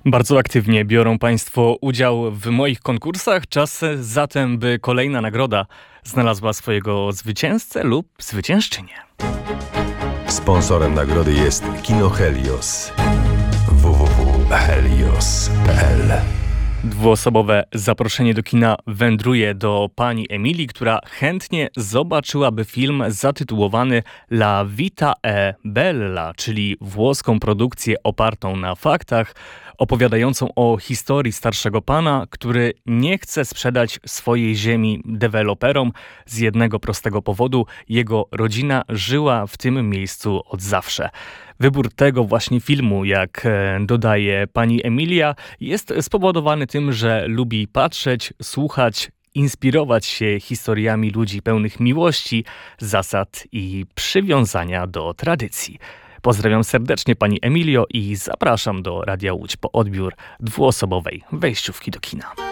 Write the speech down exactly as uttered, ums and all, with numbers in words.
Bardzo aktywnie biorą Państwo udział w moich konkursach. Czas zatem, by kolejna nagroda znalazła swojego zwycięzcę lub zwyciężczynię. Sponsorem nagrody jest Kino Helios. w w w kropka helios kropka p l. Dwuosobowe zaproszenie do kina wędruje do pani Emilii, która chętnie zobaczyłaby film zatytułowany La Vita è Bella, czyli włoską produkcję opartą na faktach, opowiadającą o historii starszego pana, który nie chce sprzedać swojej ziemi deweloperom z jednego prostego powodu. Jego rodzina żyła w tym miejscu od zawsze. Wybór tego właśnie filmu, jak dodaje pani Emilia, jest spowodowany tym, że lubi patrzeć, słuchać, inspirować się historiami ludzi pełnych miłości, zasad i przywiązania do tradycji. Pozdrawiam serdecznie pani Emilio i zapraszam do Radia Łódź po odbiór dwuosobowej wejściówki do kina.